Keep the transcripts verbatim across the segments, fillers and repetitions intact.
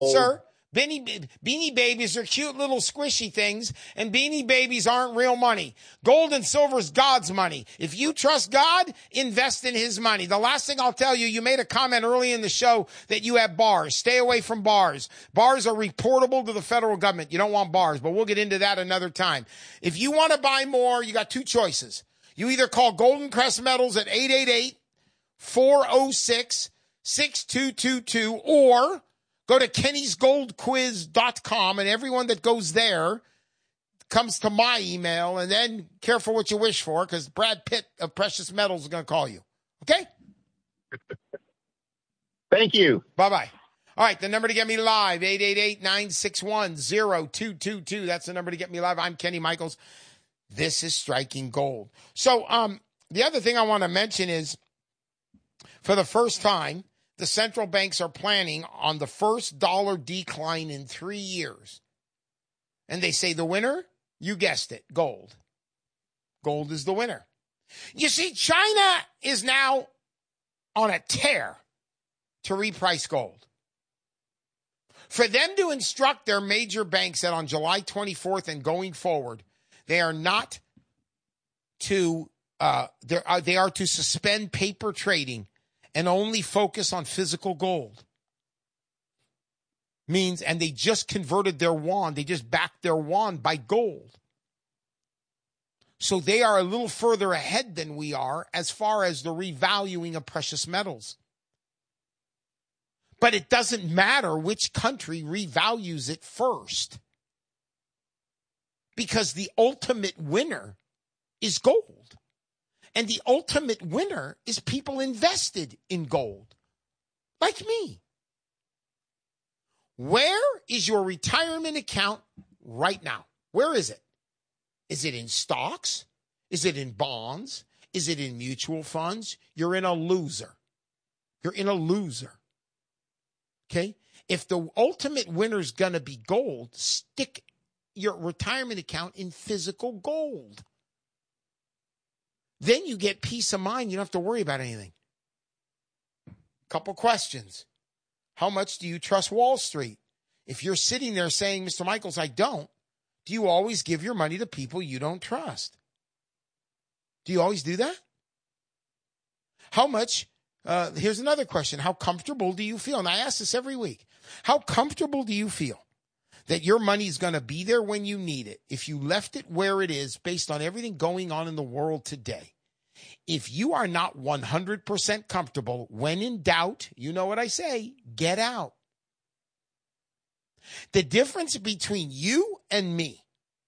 sir. Beanie, beanie babies are cute little squishy things, and beanie babies aren't real money. Gold and silver is God's money. If you trust God, invest in his money. The last thing I'll tell you, you made a comment early in the show that you have bars. Stay away from bars. Bars are reportable to the federal government. You don't want bars, but we'll get into that another time. If you want to buy more, you got two choices. You either call Golden Crest Metals at eight eight eight, four oh six, six two two two or go to kennys gold quiz dot com, and everyone that goes there comes to my email, and then careful what you wish for, because Brad Pitt of Precious Metals is going to call you. Okay? Thank you. Bye-bye. All right, the number to get me live, eight eight eight, nine six one, zero two two two. That's the number to get me live. I'm Kenny Michaels. This is Striking Gold. So um, the other thing I want to mention is, for the first time, the central banks are planning on the first dollar decline in three years. And they say the winner, you guessed it, gold. Gold is the winner. You see, China is now on a tear to reprice gold. For them to instruct their major banks that on July twenty-fourth and going forward, they are not to, uh, they are to suspend paper trading and only focus on physical gold. Means, and they just converted their yuan, they just backed their yuan by gold. So they are a little further ahead than we are as far as the revaluing of precious metals. But it doesn't matter which country revalues it first, because the ultimate winner is gold. And the ultimate winner is people invested in gold, like me. Where is your retirement account right now? Where is it? Is it in stocks? Is it in bonds? Is it in mutual funds? You're in a loser. You're in a loser. Okay? If the ultimate winner is going to be gold, stick your retirement account in physical gold. Then you get peace of mind. You don't have to worry about anything. Couple questions. How much do you trust Wall Street? If you're sitting there saying, Mister Michaels, I don't, do you always give your money to people you don't trust? Do you always do that? How much, uh, here's another question. How comfortable do you feel? And I ask this every week. How comfortable do you feel that your money is going to be there when you need it if you left it where it is based on everything going on in the world today? If you are not one hundred percent comfortable, when in doubt, you know what I say, get out. The difference between you and me,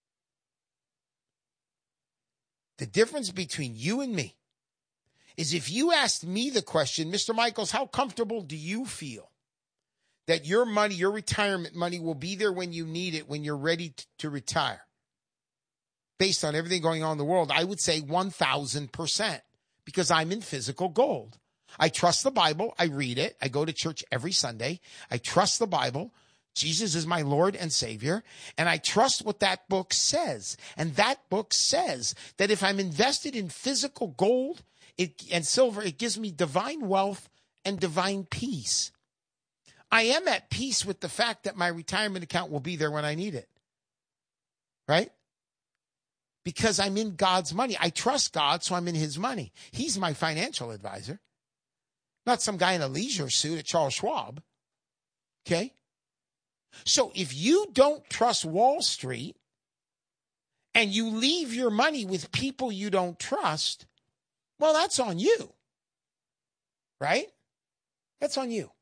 the difference between you and me is if you asked me the question, Mister Michaels, how comfortable do you feel that your money, your retirement money will be there when you need it, when you're ready t- to retire? Based on everything going on in the world, I would say one thousand percent, because I'm in physical gold. I trust the Bible. I read it. I go to church every Sunday. I trust the Bible. Jesus is my Lord and Savior, and I trust what that book says. And that book says that if I'm invested in physical gold it, and silver, it gives me divine wealth and divine peace. I am at peace with the fact that my retirement account will be there when I need it, right? Because I'm in God's money. I trust God, so I'm in his money. He's my financial advisor, not some guy in a leisure suit at Charles Schwab, okay? So if you don't trust Wall Street and you leave your money with people you don't trust, well, that's on you, right? That's on you.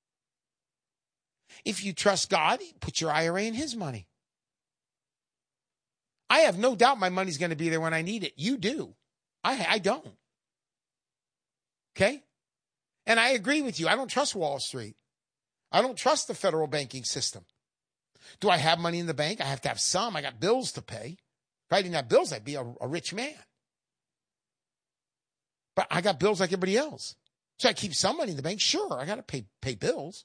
If you trust God, put your I R A in his money. I have no doubt my money's going to be there when I need it. You do. I, I don't. Okay? And I agree with you. I don't trust Wall Street. I don't trust the federal banking system. Do I have money in the bank? I have to have some. I got bills to pay. If I didn't have bills, I'd be a, a rich man. But I got bills like everybody else. So I keep some money in the bank. Sure, I got to pay pay bills.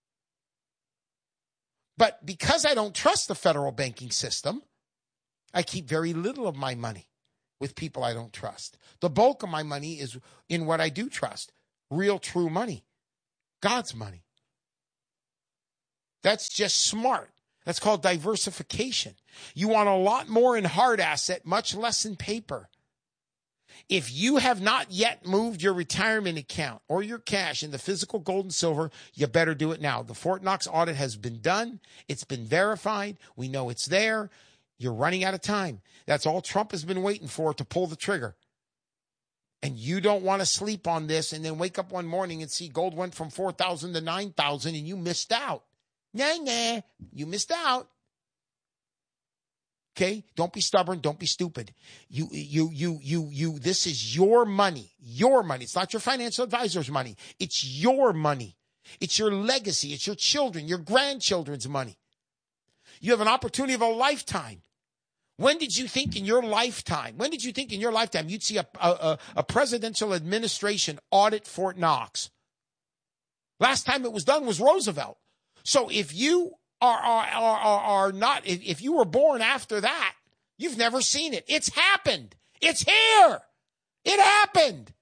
But because I don't trust the federal banking system, I keep very little of my money with people I don't trust. The bulk of my money is in what I do trust. Real, true money. God's money. That's just smart. That's called diversification. You want a lot more in hard asset, much less in paper. If you have not yet moved your retirement account or your cash into physical gold and silver, you better do it now. The Fort Knox audit has been done. It's been verified. We know it's there. You're running out of time. That's all Trump has been waiting for to pull the trigger. And you don't want to sleep on this and then wake up one morning and see gold went from four thousand to nine thousand and you missed out. Nah, nah, you missed out. Okay? Don't be stubborn. Don't be stupid. You, you, you, you, you, this is your money. Your money. It's not your financial advisor's money. It's your money. It's your legacy. It's your children, your grandchildren's money. You have an opportunity of a lifetime. When did you think in your lifetime, when did you think in your lifetime you'd see a, a, a presidential administration audit Fort Knox? Last time it was done was Roosevelt. So if you are, are, are, are, are not, if, if you were born after that, you've never seen it. It's happened. It's here. It happened.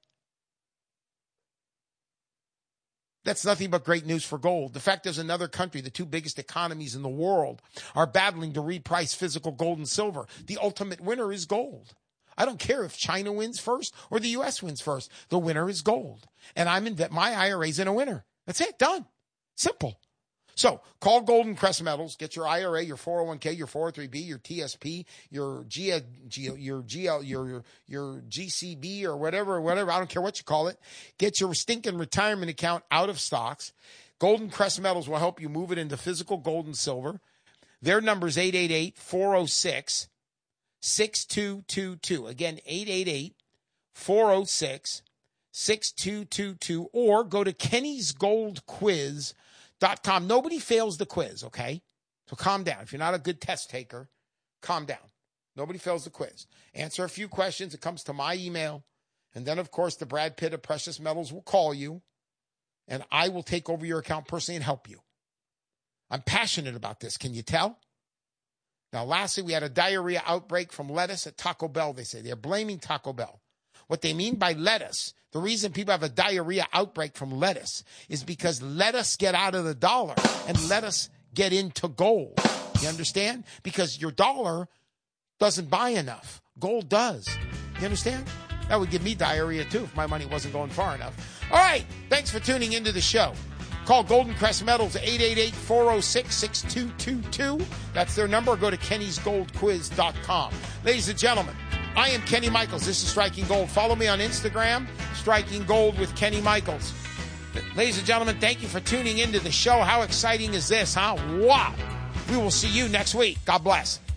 That's nothing but great news for gold. The fact there's another country, the two biggest economies in the world, are battling to reprice physical gold and silver. The ultimate winner is gold. I don't care if China wins first or the U S wins first. The winner is gold. And I'm in my I R A's in a winner. That's it. Done. Simple. So call Golden Crest Metals. Get your I R A, your four oh one k, your four oh three b, your T S P, your G, G, your G L, your your G C B or whatever, whatever. I don't care what you call it. Get your stinking retirement account out of stocks. Golden Crest Metals will help you move it into physical gold and silver. Their number is eight eight eight, four oh six, six two two two. Again, eight eight eight, four oh six, six two two two. Or go to Kenny's Gold Quiz. Dot com. Nobody fails the quiz, okay? So calm down. If you're not a good test taker, calm down. Nobody fails the quiz. Answer a few questions. It comes to my email. And then, of course, the Brad Pitt of Precious Metals will call you. And I will take over your account personally and help you. I'm passionate about this. Can you tell? Now, lastly, we had a diarrhea outbreak from lettuce at Taco Bell, they say. They're blaming Taco Bell. What they mean by lettuce, the reason people have a diarrhea outbreak from lettuce is because let us get out of the dollar and let us get into gold. You understand? Because your dollar doesn't buy enough. Gold does. You understand? That would give me diarrhea, too, if my money wasn't going far enough. All right. Thanks for tuning into the show. Call Golden Crest Metals, eight eight eight, four oh six, six two two two. That's their number. Go to Kennys Gold Quiz dot com. Ladies and gentlemen, I am Kenny Michaels. This is Striking Gold. Follow me on Instagram, Striking Gold with Kenny Michaels. Ladies and gentlemen, thank you for tuning into the show. How exciting is this, huh? Wow. We will see you next week. God bless.